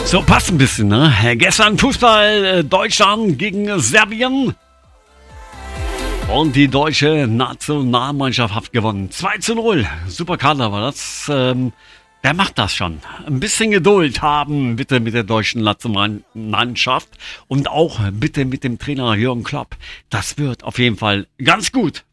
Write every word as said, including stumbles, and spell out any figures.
So, passt ein bisschen, ne? Gestern Fußball, äh, Deutschland gegen Serbien. Und die deutsche Nationalmannschaft hat gewonnen. zwei zu null. Super Kader war das. Ähm, wer macht das schon? Ein bisschen Geduld haben, bitte, mit der deutschen Nationalmannschaft. Und auch bitte mit dem Trainer Jürgen Klopp. Das wird auf jeden Fall ganz gut.